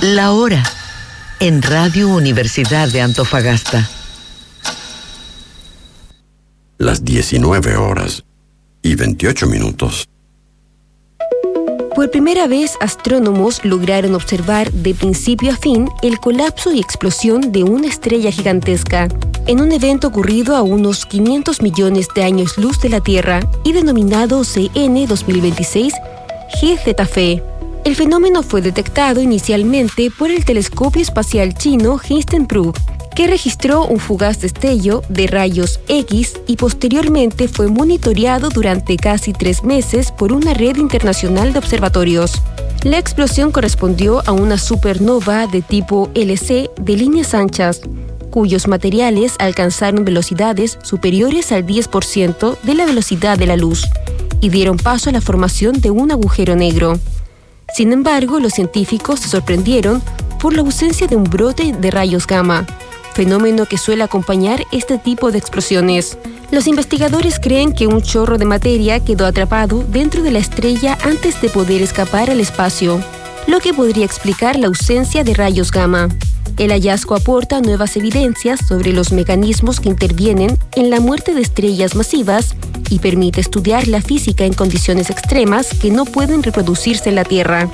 La hora en Radio Universidad de Antofagasta. Las 19:28. Por primera vez, astrónomos lograron observar de principio a fin el colapso y explosión de una estrella gigantesca, en un evento ocurrido a unos 500 millones de años luz de la Tierra y denominado CN 2026 GZF. El fenómeno fue detectado inicialmente por el telescopio espacial chino Hindenburg, que registró un fugaz destello de rayos X y posteriormente fue monitoreado durante casi 3 meses por una red internacional de observatorios. La explosión correspondió a una supernova de tipo LC de líneas anchas, cuyos materiales alcanzaron velocidades superiores al 10% de la velocidad de la luz y dieron paso a la formación de un agujero negro. Sin embargo, los científicos se sorprendieron por la ausencia de un brote de rayos gamma, fenómeno que suele acompañar este tipo de explosiones. Los investigadores creen que un chorro de materia quedó atrapado dentro de la estrella antes de poder escapar al espacio, lo que podría explicar la ausencia de rayos gamma. El hallazgo aporta nuevas evidencias sobre los mecanismos que intervienen en la muerte de estrellas masivas y permite estudiar la física en condiciones extremas que no pueden reproducirse en la Tierra.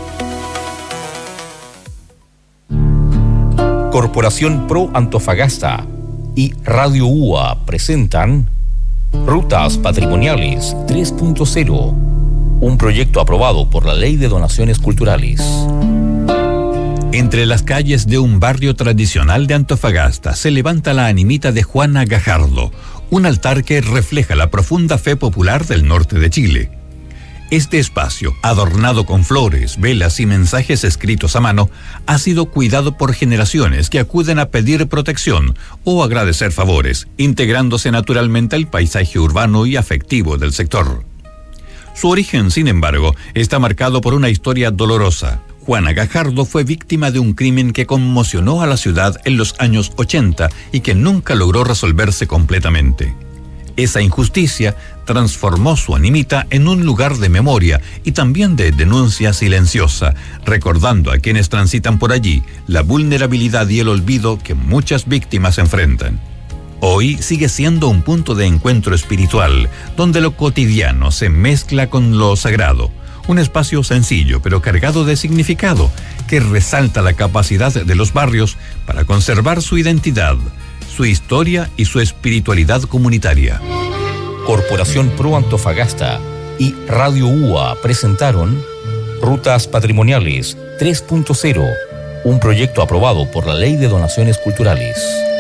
Corporación Pro Antofagasta y Radio UA presentan Rutas Patrimoniales 3.0, un proyecto aprobado por la Ley de Donaciones Culturales. Entre las calles de un barrio tradicional de Antofagasta se levanta la animita de Juana Gajardo, un altar que refleja la profunda fe popular del norte de Chile. Este espacio, adornado con flores, velas y mensajes escritos a mano, ha sido cuidado por generaciones que acuden a pedir protección o agradecer favores, integrándose naturalmente al paisaje urbano y afectivo del sector. Su origen, sin embargo, está marcado por una historia dolorosa. Juana Gajardo fue víctima de un crimen que conmocionó a la ciudad en los años 80 y que nunca logró resolverse completamente. Esa injusticia transformó su animita en un lugar de memoria y también de denuncia silenciosa, recordando a quienes transitan por allí la vulnerabilidad y el olvido que muchas víctimas enfrentan. Hoy sigue siendo un punto de encuentro espiritual, donde lo cotidiano se mezcla con lo sagrado. Un espacio sencillo pero cargado de significado que resalta la capacidad de los barrios para conservar su identidad, su historia y su espiritualidad comunitaria. Corporación Pro Antofagasta y Radio UA presentaron Rutas Patrimoniales 3.0, un proyecto aprobado por la Ley de Donaciones Culturales.